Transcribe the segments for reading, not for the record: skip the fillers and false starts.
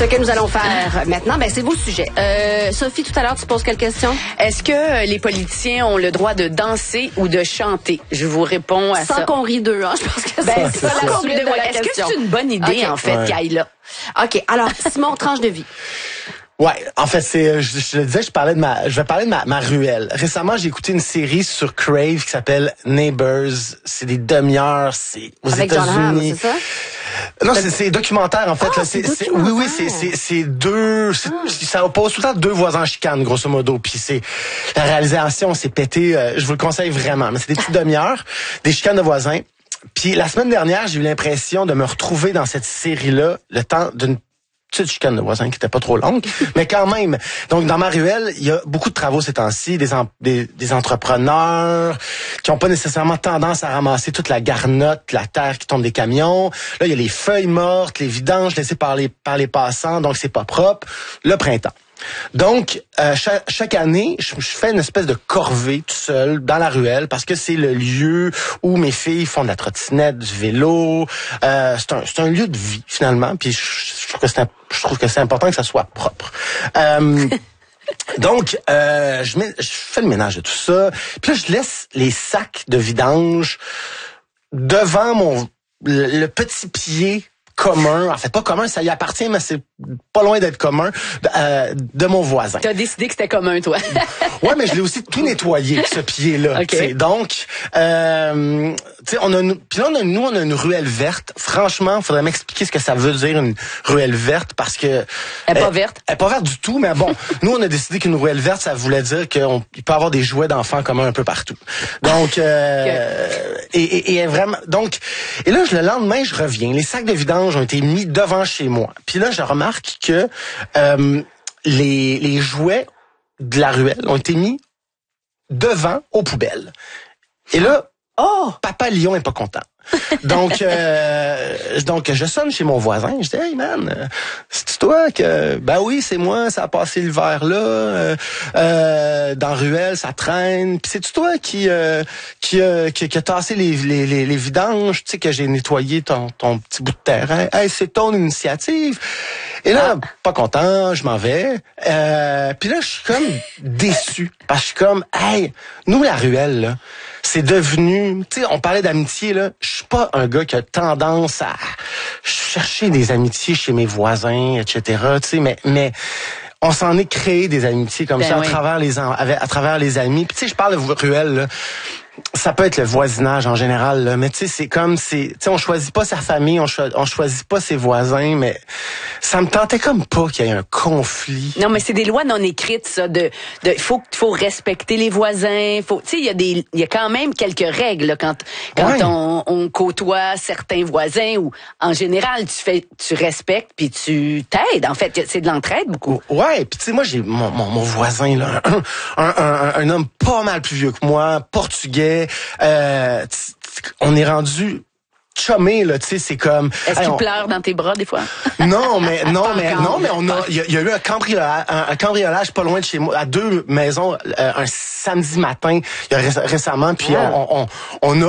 Ce que nous allons faire maintenant, c'est vos sujets. Sophie, tout à l'heure, tu poses quelle question? Est-ce que les politiciens ont le droit de danser ou de chanter? Je vous réponds à ça. Sans qu'on rie d'eux, hein, je pense que c'est ça la suite de la Est-ce que question. c'est une bonne idée, en fait, qu'il aille là? OK, alors, Simon, tranche de vie. Ouais, en fait, je le disais, je vais parler de ma ruelle. Récemment, j'ai écouté une série sur Crave qui s'appelle Neighbors. C'est des demi-heures, c'est aux Avec John Hamm, États-Unis. c'est ça? Non, c'est documentaire, en fait. Ah, là. c'est Oui, c'est deux, ça oppose tout le temps deux voisins en chicane, grosso modo. Puis la réalisation, c'est pété. Je vous le conseille vraiment. Mais c'est des petites demi-heures, des chicanes de voisins. Puis la semaine dernière, j'ai eu l'impression de me retrouver dans cette série-là, le temps d'une petite chicane de voisins qui était pas trop longue, mais quand même. Donc, dans ma ruelle, il y a beaucoup de travaux ces temps-ci, des entrepreneurs qui ont pas nécessairement tendance à ramasser toute la garnotte, la terre qui tombe des camions. Là, il y a les feuilles mortes, les vidanges laissées par les passants, donc c'est pas propre. Le printemps. Donc, chaque année, je fais une espèce de corvée tout seul dans la ruelle parce que c'est le lieu où mes filles font de la trottinette, du vélo. C'est un lieu de vie finalement. Puis je trouve que c'est important que ça soit propre. Donc, je fais le ménage de tout ça. Puis là, je laisse les sacs de vidange devant le petit pied commun, en fait pas commun, ça y appartient, mais c'est pas loin d'être commun, de mon voisin. T'as décidé que c'était commun, toi. Ouais, mais je l'ai aussi tout nettoyé, ce pied-là. Okay. Donc, tu sais, on a une ruelle verte. Franchement, il faudrait m'expliquer ce que ça veut dire une ruelle verte parce que elle est pas verte. Elle est pas verte du tout, mais bon, nous on a décidé qu'une ruelle verte, ça voulait dire qu'il peut y avoir des jouets d'enfants communs un peu partout. Donc, et vraiment, donc, et là le lendemain, je reviens. Les sacs de vidange ont été mis devant chez moi. Puis là, je remarque que les jouets de la ruelle ont été mis devant aux poubelles. Et là, Papa Lion est pas content. Donc, je sonne chez mon voisin. Je dis, hey man, c'est toi que... Ben oui, c'est moi, ça a passé l'hiver là. Dans la ruelle, ça traîne. Puis c'est toi qui a tassé les vidanges, tu sais, que j'ai nettoyé ton petit bout de terrain. Hey, c'est ton initiative. Et là, pas content, je m'en vais. Puis là, je suis comme déçu. Parce que je suis comme, hey, nous, la ruelle, là, c'est devenu... Tu sais, on parlait d'amitié, là. Je suis pas un gars qui a tendance à chercher des amitiés chez mes voisins, etc. Tu sais, mais on s'en est créé des amitiés comme ça à travers les amis. Puis tu sais, je parle de ruelle, là. Ça peut être le voisinage en général, là, mais tu sais, c'est comme, tu sais, on choisit pas sa famille, on choisit pas ses voisins, mais ça me tentait comme pas qu'il y ait un conflit. Non, mais c'est des lois non écrites, ça, faut respecter les voisins, tu sais, il y a quand même quelques règles, là, quand on côtoie certains voisins ou, en général, tu respectes puis tu t'aides, en fait, c'est de l'entraide beaucoup. Ouais, puis tu sais, moi, j'ai mon voisin, là, un homme pas mal plus vieux que moi, portugais. On est rendu chumé, là, tu sais, c'est comme... Est-ce qu'il pleure dans tes bras des fois? Non, mais il y a eu un cambriolage pas loin de chez moi, à 2 maisons, un samedi matin, il y a récemment, puis on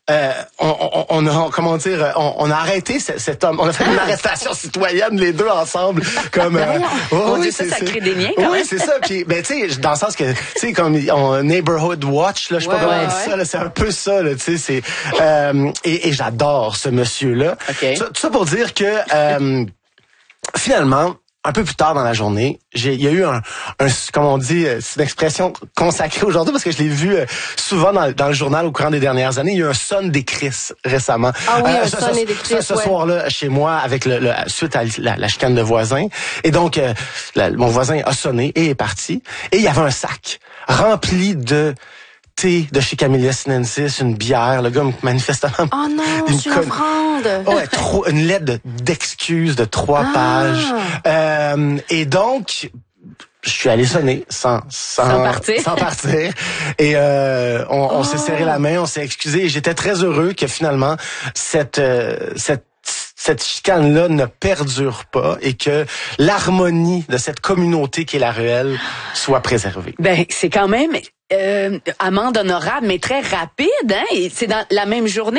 a arrêté cet homme. On a fait une arrestation citoyenne, les deux ensemble, comme. Ça crée des liens. Quand même. C'est ça. Puis, ben tu sais, dans le sens que, tu sais, comme neighborhood watch, là, je sais pas comment on dit ça, là, c'est un peu ça, là, tu sais, c'est. Et j'adore ce monsieur-là. Okay. Tout ça pour dire que finalement. Un peu plus tard dans la journée, il y a eu un comme on dit, c'est une expression consacrée aujourd'hui parce que je l'ai vu souvent dans le journal au courant des dernières années. Il y a eu un sonne des Chris récemment. Ah oui, un sonne des Chris. Ce soir-là, chez moi, avec suite à la chicane de voisins. Et donc, mon voisin a sonné et est parti. Et il y avait un sac rempli de thé de chez Camellia Sinensis, une bière, le gars manifestement... Oh non, c'est une offrande! Ouais, une lettre d'excuses de 3 pages. Et donc, je suis allé sonner sans partir. Et on s'est serré la main, on s'est excusé. Et j'étais très heureux que finalement, cette chicane-là ne perdure pas et que l'harmonie de cette communauté qui est la ruelle soit préservée. Ben, c'est quand même... amende honorable, mais très rapide, hein? Et c'est dans la même journée.